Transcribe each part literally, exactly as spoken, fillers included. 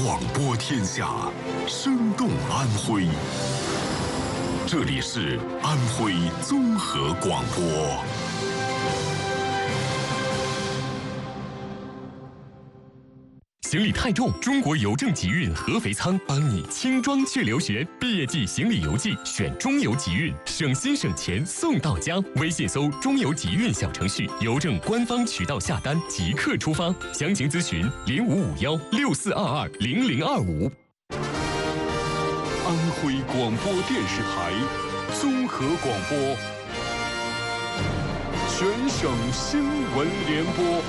广播天下，生动安徽。这里是安徽综合广播。 行李太重，中国邮政集运合肥仓帮你轻装去留学。毕业季行李邮寄选中邮集运，省心省钱送到家。微信搜中邮集运小程序，邮政官方渠道下单即刻出发。详情咨询零五五幺六四二二零零二五。 安徽广播电视台综合广播，全省新闻联播。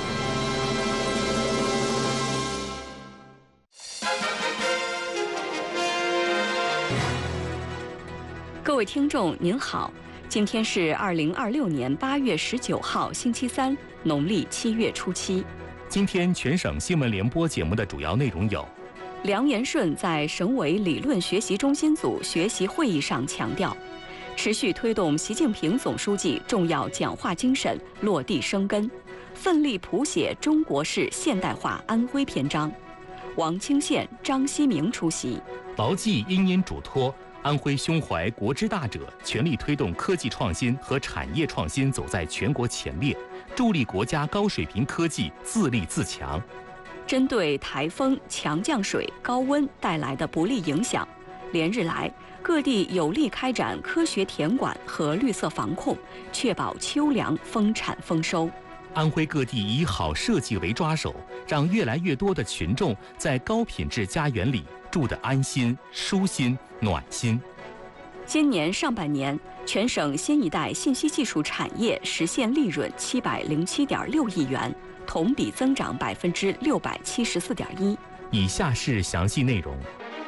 各位听众您好，今天是二零二六年八月十九号星期三，农历七月初七。 今天全省新闻联播节目的主要内容有： 梁延顺在省委理论学习中心组学习会议上强调，持续推动习近平总书记重要讲话精神落地生根，奋力谱写中国式现代化安徽篇章。王清县、张希明出席。 牢记殷殷嘱托，安徽胸怀国之大者，全力推动科技创新和产业创新走在全国前列，助力国家高水平科技自立自强。 针对台风、强降水、高温带来的不利影响，连日来各地有力开展科学田管和绿色防控，确保秋粮丰产丰收。 安徽各地以好设计为抓手，让越来越多的群众在高品质家园里住得安心、舒心、暖心。 今年上半年，全省新一代信息技术产业实现利润七百零七点六亿元，同比增长百分之六百七十四点一。 以下是详细内容。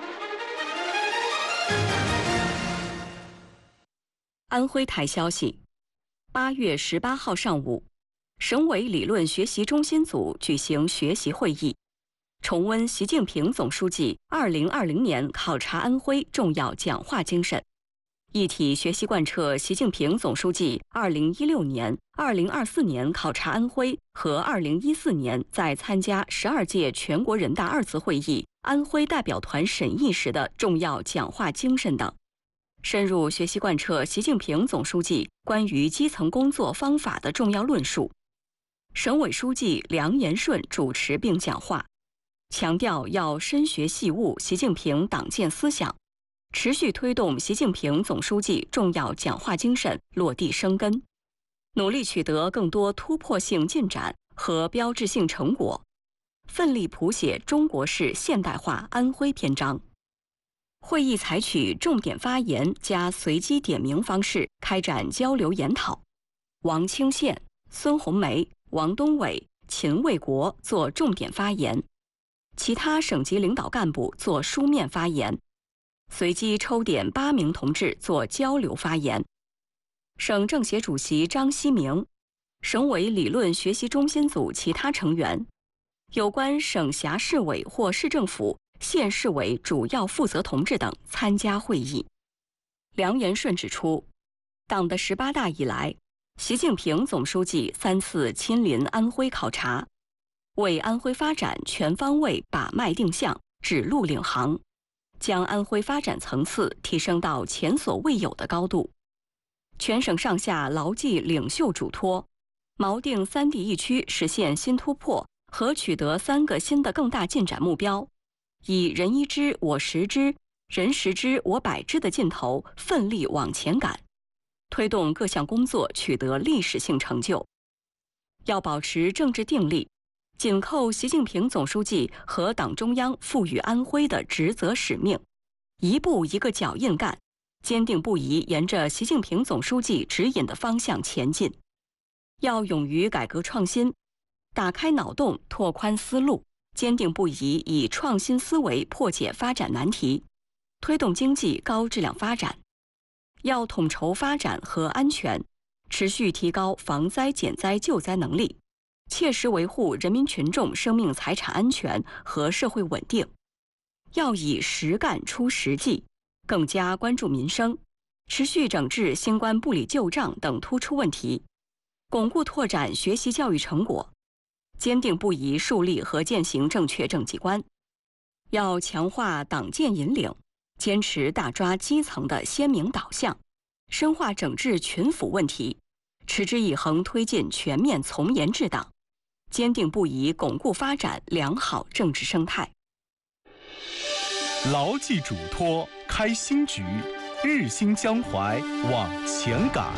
安徽台消息，八月十八号上午，省委理论学习中心组举行学习会议，重温习近平总书记二零二零年考察安徽重要讲话精神，一体学习贯彻习近平总书记二零一六年、二零二四年考察安徽和二零一四年在参加十二届全国人大二次会议安徽代表团审议时的重要讲话精神等，深入学习贯彻习近平总书记关于基层工作方法的重要论述。省委书记梁延顺主持并讲话，强调要深学细悟习近平党建思想，持续推动习近平总书记重要讲话精神落地生根，努力取得更多突破性进展和标志性成果，奋力谱写中国式现代化安徽篇章。会议采取重点发言加随机点名方式开展交流研讨，王清县、孙红梅、王东伟、秦卫国做重点发言，其他省级领导干部做书面发言，随机抽点八名同志做交流发言。省政协主席张希明、省委理论学习中心组其他成员、有关省辖市委或市政府、县市委主要负责同志等参加会议。梁延顺指出，党的十八大以来，习近平总书记三次亲临安徽考察，为安徽发展全方位把脉定向、指路领航，将安徽发展层次提升到前所未有的高度。全省上下牢记领袖嘱托，锚定三地一区实现新突破和取得三个新的更大进展目标，以人一知我十知、人十知我百知的劲头奋力往前赶，推动各项工作取得历史性成就。要保持政治定力，紧扣习近平总书记和党中央赋予安徽的职责使命，一步一个脚印干，坚定不移沿着习近平总书记指引的方向前进。要勇于改革创新，打开脑洞，拓宽思路，坚定不移以创新思维破解发展难题，推动经济高质量发展。要统筹发展和安全，持续提高防灾减灾救灾能力，切实维护人民群众生命财产安全和社会稳定。要以实干出实际，更加关注民生，持续整治新冠不理旧账等突出问题，巩固拓展学习教育成果，坚定不移树立和践行正确政绩观。 要强化党建引领，坚持大抓基层的鲜明导向，深化整治群腐问题，持之以恒推进全面从严治党，坚定不移巩固发展良好政治生态。 牢记嘱托，开新局，日新江淮往前赶。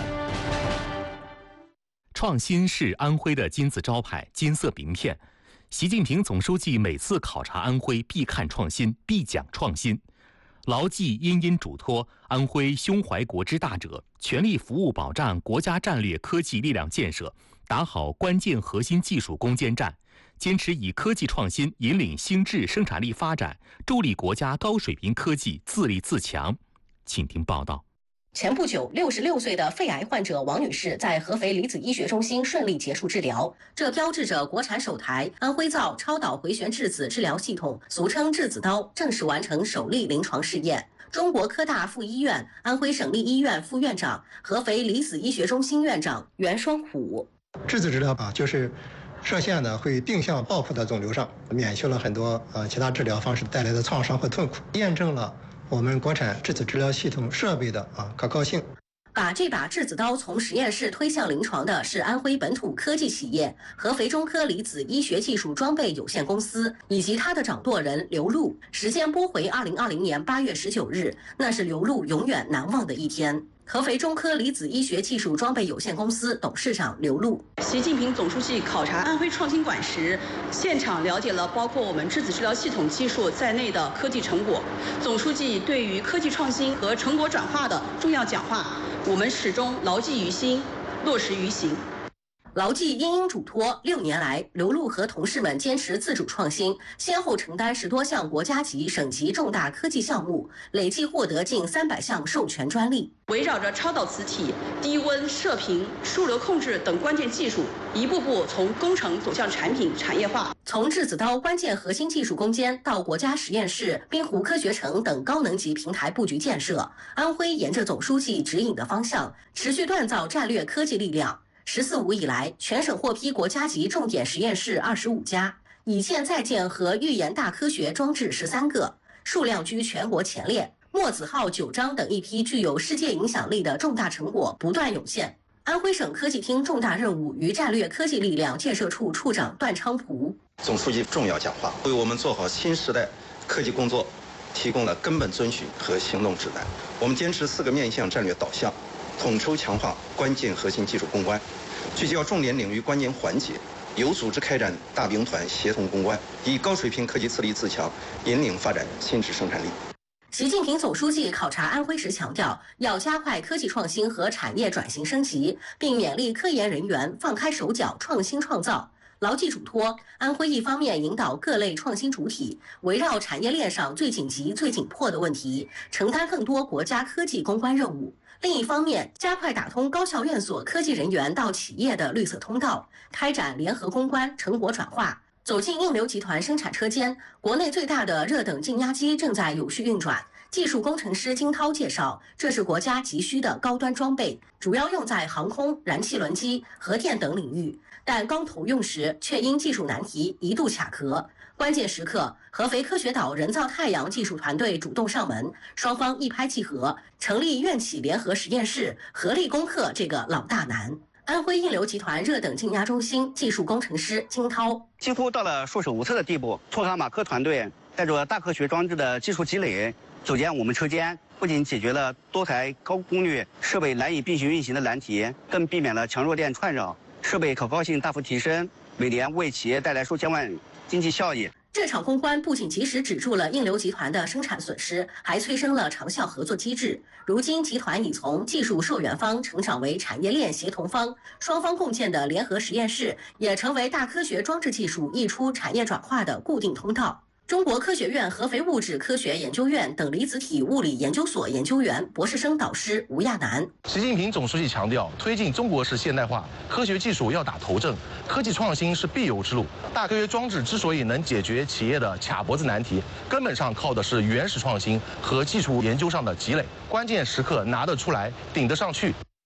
创新是安徽的金字招牌、金色名片。习近平总书记每次考察安徽，必看创新，必讲创新。牢记殷殷嘱托，安徽胸怀国之大者，全力服务保障国家战略科技力量建设，打好关键核心技术攻坚战，坚持以科技创新引领新质生产力发展，助力国家高水平科技自立自强。请听报道。 前不久，六十六岁的肺癌患者王女士在合肥离子医学中心顺利结束治疗，这标志着国产首台安徽造超导回旋质子治疗系统，俗称质子刀，正式完成首例临床试验。中国科大附医院、安徽省立医院副院长、合肥离子医学中心院长袁双虎。 质子治疗啊，就是射线呢会定向爆破到肿瘤上，免去了很多呃其他治疗方式带来的创伤和痛苦，验证了我们国产质子治疗系统设备的啊可靠性。 把这把质子刀从实验室推向临床的是安徽本土科技企业合肥中科离子医学技术装备有限公司以及它的掌舵人刘璐。时间拨回二零二零年八月十九日，那是刘璐永远难忘的一天。合肥中科离子医学技术装备有限公司董事长刘璐。 习近平总书记考察安徽创新馆时，现场了解了包括我们质子治疗系统技术在内的科技成果。总书记对于科技创新和成果转化的重要讲话，我们始终牢记于心，落实于行。 牢记殷殷嘱托，六年来，刘璐和同事们坚持自主创新，先后承担十多项国家级、省级重大科技项目，累计获得近三百项授权专利。 围绕着超导磁体、低温射频、枢流控制等关键技术，一步步从工程走向产品产业化。 从质子刀关键核心技术攻坚到国家实验室、滨湖科学城等高能级平台布局建设，安徽沿着总书记指引的方向，持续锻造战略科技力量。十四五以来，全省获批国家级重点实验室二十五家，已建在建和预研大科学装置十三个，数量居全国前列。墨子号九章等一批具有世界影响力的重大成果不断涌现。安徽省科技厅重大任务与战略科技力量建设处处长段昌普。 总书记重要讲话为我们做好新时代科技工作提供了根本遵循和行动指南。我们坚持四个面向战略导向，统筹强化关键核心技术攻关，聚焦重点领域关键环节，有组织开展大兵团协同攻关，以高水平科技自立自强引领发展新质生产力。 习近平总书记考察安徽时强调，要加快科技创新和产业转型升级，并勉励科研人员放开手脚创新创造。牢记嘱托，安徽一方面引导各类创新主体，围绕产业链上最紧急、最紧迫的问题，承担更多国家科技攻关任务；另一方面，加快打通高校院所科技人员到企业的绿色通道，开展联合攻关、成果转化。走进应流集团生产车间，国内最大的热等静压机正在有序运转。技术工程师金涛介绍，这是国家急需的高端装备，主要用在航空、燃气轮机、核电等领域，但刚投用时却因技术难题一度卡壳。关键时刻，合肥科学岛人造太阳技术团队主动上门，双方一拍即合，成立院企联合实验室，合力攻克这个老大难。安徽应流集团热等静压中心技术工程师金涛， 几乎到了束手无策的地步。托卡马克团队带着大科学装置的技术积累，走进我们车间，不仅解决了多台高功率设备难以并行运行的难题，更避免了强弱电串扰，设备可靠性大幅提升，每年为企业带来数千万经济效益。 这场攻关不仅及时止住了应流集团的生产损失，还催生了长效合作机制。如今，集团已从技术受源方成长为产业链协同方，双方共建的联合实验室也成为大科学装置技术溢出产业转化的固定通道。中国科学院合肥物质科学研究院等离子体物理研究所研究员、博士生导师吴亚楠。 习近平总书记强调，推进中国式现代化，科学技术要打头阵，科技创新是必由之路。大科学装置之所以能解决企业的卡脖子难题，根本上靠的是原始创新和技术研究上的积累，关键时刻拿得出来，顶得上去。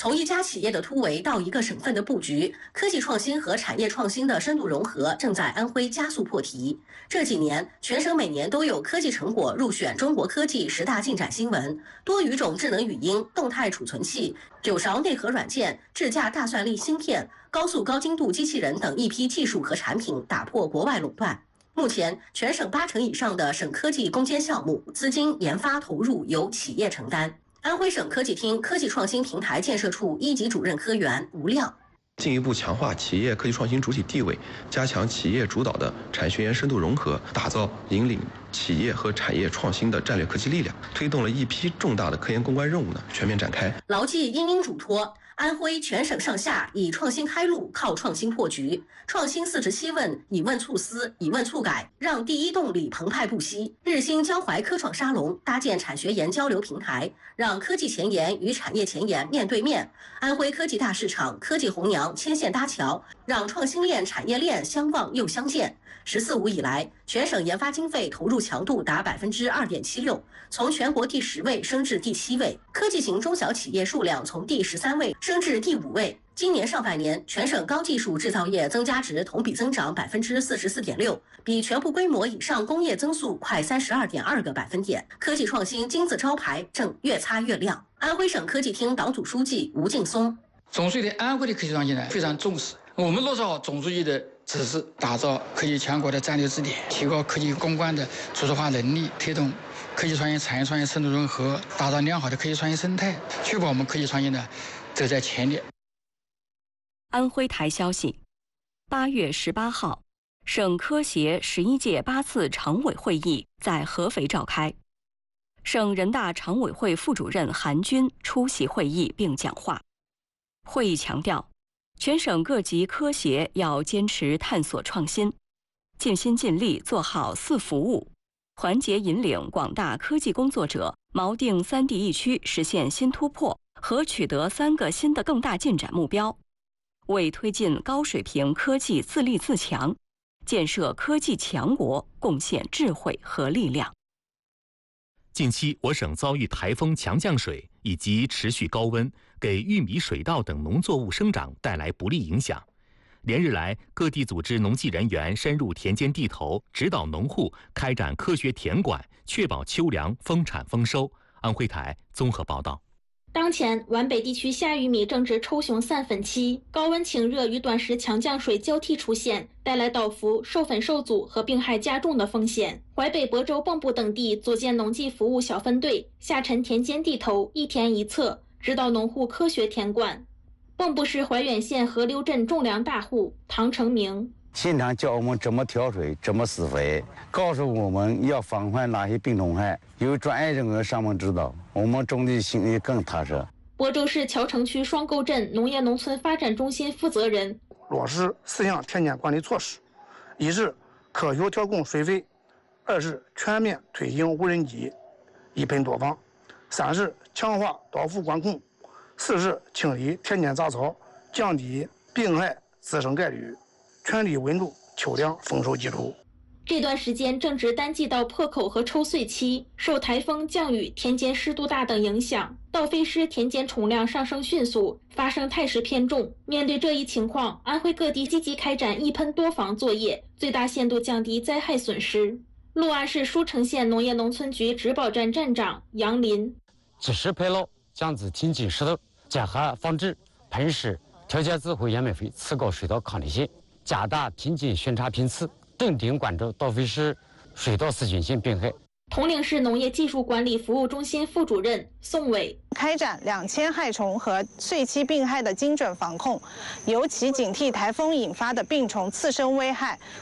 从一家企业的突围到一个省份的布局，科技创新和产业创新的深度融合正在安徽加速破题。这几年，全省每年都有科技成果入选中国科技十大进展新闻，多语种智能语音、动态储存器、九勺内核软件、智驾大算力芯片、高速高精度机器人等一批技术和产品打破国外垄断。目前，全省八成以上的省科技攻坚项目资金研发投入由企业承担。安徽省科技厅科技创新平台建设处一级主任科员吴亮。 进一步强化企业科技创新主体地位，加强企业主导的产学研深度融合，打造引领企业和产业创新的战略科技力量，推动了一批重大的科研攻关任务呢全面展开。 牢记殷殷嘱托，安徽全省上下以创新开路，靠创新破局。创新四十七问，以问促思，以问促改，让第一动力澎湃不息。日新交怀科创沙龙搭建产学研交流平台，让科技前沿与产业前沿面对面。安徽科技大市场、科技红娘牵线搭桥，让创新链、产业链相望又相见。十四五以来，全省研发经费投入强度达百分之二点七六，从全国第十位升至第七位。科技型中小企业数量从第十三位升至第五位。今年上半年，全省高技术制造业增加值同比增长百分之四十四点六，比全部规模以上工业增速快三十二点二个百分点。科技创新金字招牌正越擦越亮。安徽省科技厅党组书记吴劲松： 总书记对安徽的科技创新呢非常重视，我们落实好总书记的指示，打造科技强国的战略支点，提高科技攻关的组织化能力，推动科技创新、产业创新深度融合，打造良好的科技创新生态，确保我们科技创新呢走在前列。 安徽台消息，八月十八号，省科协十一届八次常委会议在合肥召开，省人大常委会副主任韩军出席会议并讲话。会议强调，全省各级科协要坚持探索创新，尽心尽力做好四服务，团结引领广大科技工作者锚定三地一区实现新突破和取得三个新的更大进展目标，为推进高水平科技自立自强、建设科技强国贡献智慧和力量。 近期，我省遭遇台风强降水以及持续高温，给玉米、水稻等农作物生长带来不利影响。连日来，各地组织农技人员深入田间地头，指导农户开展科学田管，确保秋粮丰产丰收。安徽台综合报道。 当前，皖北地区夏玉米正值抽熊散粉期，高温晴热与短时强降水交替出现，带来倒伏、授粉受阻和病害加重的风险。淮北亳州蚌埠等地组建农技服务小分队，下沉田间地头，一田一策，指导农户科学田管。蚌埠市怀远县河流镇种粮大户唐成明： 现场教我们怎么调水，怎么施肥，告诉我们要防范哪些病虫害，有专业人员上门指导，我们种地心里更踏实。 亳州市桥城区双沟镇农业农村发展中心负责人： 落实四项田间管理措施，一是科学调控水费，二是全面推行无人机一喷多防，三是强化倒伏管控，四是清理田间杂草，降低病害滋生概率，全力稳住秋粮丰收基础。 这段时间正值单季稻破口和抽穗期，受台风、降雨、田间湿度大等影响，稻飞失田间虫量上升迅速，发生态势偏重。面对这一情况，安徽各地积极开展一喷多防作业，最大限度降低灾害损失。六安市舒城县农业农村局植保站站长杨林： 及时拍涝，降至停机石头，结合防治、喷施、调节自回淹没费，提高水稻抗力性，加大田间巡查频次，定点关注稻飞失、水稻细菌性病害。 铜陵市农业技术管理服务中心副主任宋伟： 开展两千害虫和穗期病害的精准防控，尤其警惕台风引发的病虫次生危害，